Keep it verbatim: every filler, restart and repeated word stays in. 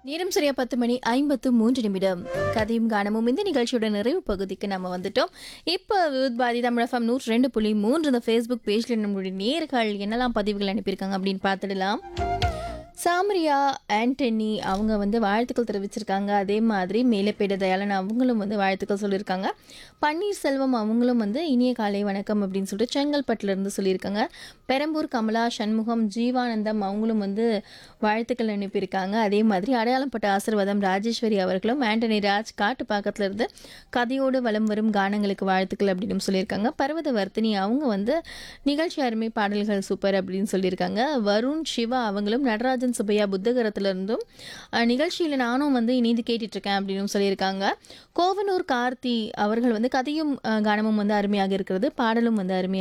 நேரம் சரியா பத்து மணி ஐம்பத்து மூன்று நிமிடம். கதையும் கானமும் இந்த நிகழ்ச்சியோட நிறைவு பகுதிக்கு நம்ம வந்துட்டோம். இப்போ விவித் பாரதி தமிழ் எஃப்எம் நூற்றி ரெண்டு புள்ளி மூன்று இந்த ஃபேஸ்புக் பேஜில் நம்மளுடைய நேர்கள் என்னெல்லாம் பதிவுகள் அனுப்பியிருக்காங்க அப்படின்னு பார்த்துடலாம். சாமரியா ஆண்டனி அவங்க வந்து வாழ்த்துக்கள் தெரிவிச்சிருக்காங்க. அதே மாதிரி மேலப்பேட தயாளன் அவங்களும் வந்து வாழ்த்துக்கள் சொல்லியிருக்காங்க. பன்னீர்செல்வம் அவங்களும் வந்து இனிய காலை வணக்கம் அப்படின்னு சொல்லிட்டு செங்கல்பட்டுலேருந்து சொல்லியிருக்காங்க. பெரம்பூர் கமலா சண்முகம் ஜீவானந்தம் அவங்களும் வந்து வாழ்த்துக்கள் அனுப்பியிருக்காங்க. அதே மாதிரி அடையாளப்பட்ட ஆசீர்வாதம் ராஜேஸ்வரி அவர்களும் ஆண்டனி ராஜ் காட்டு பக்கத்துல இருந்து கதையோடு வலம் வரும் கானங்களுக்கு வாழ்த்துக்கள் அப்படின்னு சொல்லியிருக்காங்க. பர்வத வர்த்தினி அவங்க வந்து நிகழ்ச்சி அருமை பாடல்கள் சூப்பர் அப்படின்னு சொல்லியிருக்காங்க. வருண் சிவா அவங்களும் நடராஜன் சுப்பையா புத்தகரத்துல இருந்தும் நிகழ்ச்சியில் நானும் வந்து இணைந்து கேட்டுட்டு இருக்கேன் அப்படின்னு சொல்லியிருக்காங்க. கோவனூர் கார்த்தி அவர்கள் வந்து கதையும் கானமும் வந்து அருமையாக இருக்கிறது, பாடலும் வந்து அருமையாக